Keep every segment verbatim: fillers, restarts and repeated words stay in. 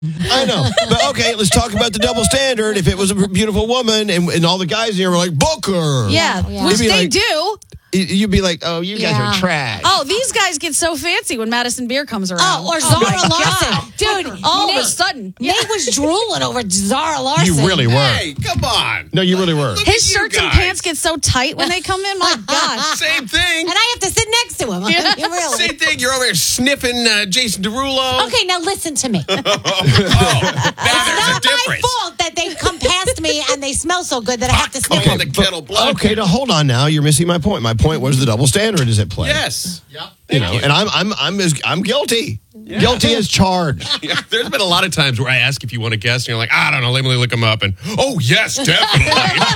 I know. But okay, let's talk about the double standard. If it was a beautiful woman and, and all the guys here were like, book her. Yeah, Yeah. which You'd be they like- do. You'd be like, oh, you guys Yeah. are trash. Oh, these guys get so fancy when Madison Beer comes around. Oh, or my Zara God. Larson. Dude, All Nate, of a sudden. Nate was drooling over Zara Larson. You really were. Hey, come on. No, you really were. Look His at you shirts and guys. pants get so tight when they come in. My God. Same thing. And I have to sit next to him. Yeah. You really. Same thing. You're over here sniffing uh, Jason Derulo. Okay, now listen to me. Oh, now there's a Not my difference. fault that they come past me and they smell so good that I have to sniff Okay, them. the kettle black. Okay, now hold on now. You're missing my point. My point was the double standard is at play. Yes. You Thank know, you. and I'm I'm I'm as I'm guilty. Guilty as charged. Yeah, there's been a lot of times where I ask if you want to guess, and you're like, I don't know, let me look him up. And, oh, yes, definitely.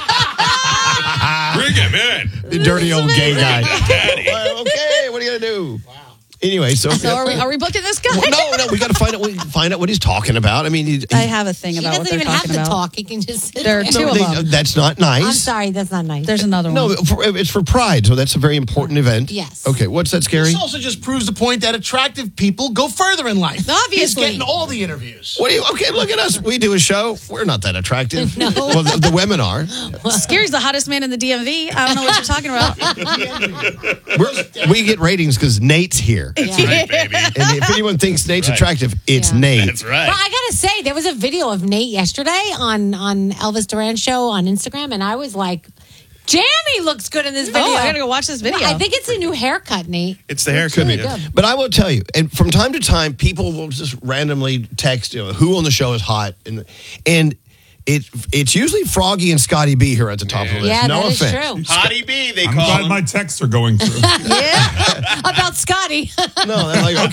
Bring him in. The dirty old gay guy. Daddy. Well, okay, what are you gonna do? Anyway, so, So are we, are we booking this guy? Well, no, no, we got to find out what, find out what he's talking about. I mean, he, I have a thing He about what doesn't they're even have talking to about. talk. He can just sit There are there. two no, of they- them. that's not nice. I'm sorry, that's not nice. There's another one. No, for, it's for Pride, so that's a very important event. Yes. Okay, what's that, Scary? This also just proves the point that attractive people go further in life. He's Obviously. getting all the interviews. What do you? Okay, look at us. We do a show. We're not that attractive. No. Well, the, the women are. Scary's the hottest man in the D M V. I don't know what you're talking about. We're, we get ratings because Nate's here. That's right, baby. And if anyone thinks Nate's Right. attractive, it's Yeah. Nate. That's right. Well, I gotta say, there was a video of Nate yesterday on on Elvis Duran show on Instagram, and I was like, "Jamie looks good in this video." Oh, I gotta go watch this video. I think it's a new haircut, Nate. It's the haircut. really yeah. good. But I will tell you, and from time to time, people will just randomly text, you know, who on the show is hot, and and it it's usually Froggy and Scotty B here at the top of the list. Yeah, no that is offense. true. Hottie B, they I'm call glad him. my texts are going through. yeah. About Scotty. No, they're like,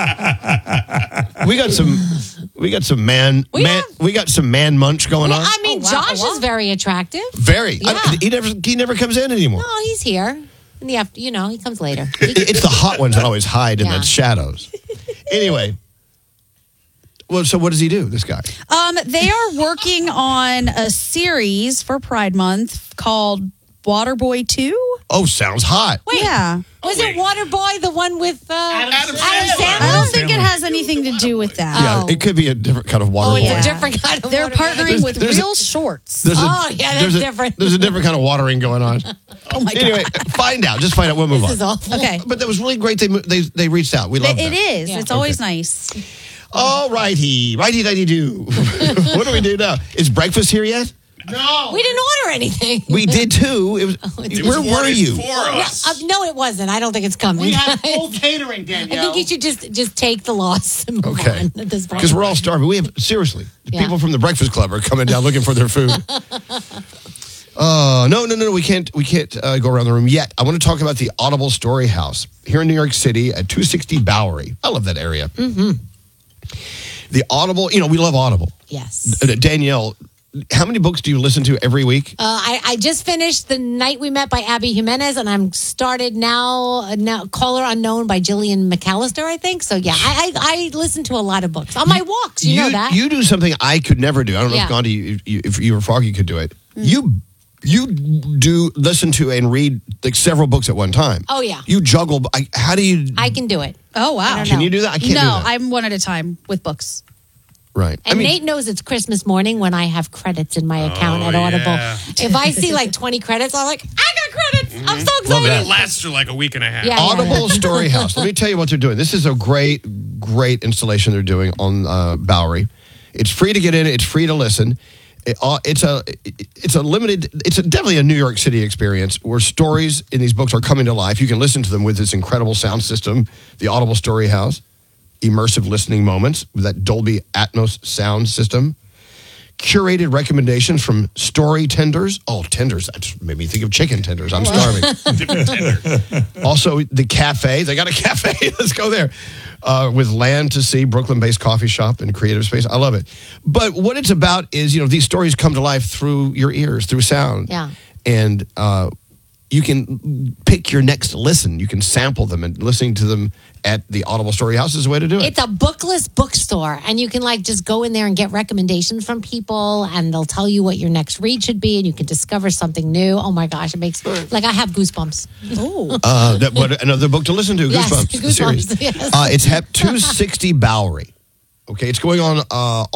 okay. We got some we got some man We man have- we got some man munch going on. I mean, Oh, wow. Josh Oh, wow. is very attractive. Very. I- Yeah. he never he never comes in anymore. Oh, he's here in the after. You know, he comes later. He- It's the hot ones that always hide in Yeah. the shadows. Anyway. Well, so what does he do, this guy? Um, they are working on a series for Pride Month called Waterboy two. Oh, sounds hot. Wait, Yeah. was wait. it Waterboy the one with uh, Adam I Sandler. don't think it has anything to do with that. Yeah, Oh. it could be a different kind of water Oh, boy. it's Yeah. a different kind of. They're Waterboy. partnering with there's a- real shorts. There's a, Oh, yeah, that's there's a, different. There's a different kind of watering going on. Oh my Anyway, God. find out. Just find out. We'll move This on. is awful. Okay. But that was really great. They mo- they they reached out. We love It, that. it is. Yeah. It's always nice. All righty, righty, righty, do. What do we do now? Is breakfast here yet? No. We didn't order anything. We did too. It was. It where was were ordered you? For us. Uh, no, it wasn't. I don't think it's coming. We have full I catering, Danielle. think you should just just take the loss and move Okay. on at this point. Because we're all starving. We have seriously. The Yeah. people from the Breakfast Club are coming down looking for their food. Uh, no, no, no, no. We can't. We can't uh, go around the room yet. I want to talk about the Audible Story House here in New York City at two sixty Bowery. I love that area. Mm-hmm. The Audible. You know, we love Audible. Yes. Uh, Danielle, how many books do you listen to every week? Uh, I, I just finished The Night We Met by Abby Jimenez, and I'm started now, uh, now Caller Unknown by Jillian McAllister, I think. So, yeah, I, I, I listen to a lot of books on my walks. You, know that. You do something I could never do. I don't know Yeah. if Gandhi, you, you, if you or Froggy could do it. You you do listen to and read like several books at one time. Oh, yeah. You juggle. I, how do you? I can do it. Oh, wow. I don't Can know. you do that? I can't no, do that. I'm one at a time with books. Right. And I mean, Nate knows it's Christmas morning when I have credits in my account Oh, at Audible. yeah. If I see like twenty credits, I'm like, I got credits. I'm so Love excited. That lasts for like a week and a half. Yeah. Audible Story House. Let me tell you what they're doing. This is a great, great installation they're doing on uh, Bowery. It's free to get in. It's free to listen. It, uh, it's a it's a limited. It's a, definitely a New York City experience where stories in these books are coming to life. You can listen to them with this incredible sound system, the Audible Story House, immersive listening moments with that Dolby Atmos sound system. Curated recommendations from story tenders. Oh, tenders. That just made me think of chicken tenders. I'm starving. Also, the cafe. They got a cafe. Let's go there. Uh, with Land to See, Brooklyn-based coffee shop and creative space. I love it. But what it's about is, you know, these stories come to life through your ears, through sound. Yeah. And uh, you can pick your next listen. You can sample them, and listening to them at the Audible Story House is the way to do it. It's a bookless bookstore, and you can like just go in there and get recommendations from people, and they'll tell you what your next read should be, and you can discover something new. Oh my gosh, it makes like I have goosebumps. Oh. Uh, that, what, another book to listen to, Yes, Goosebumps. the Goosebumps, series. yes. Uh, it's H E P two sixty Bowery. Okay, it's going on uh,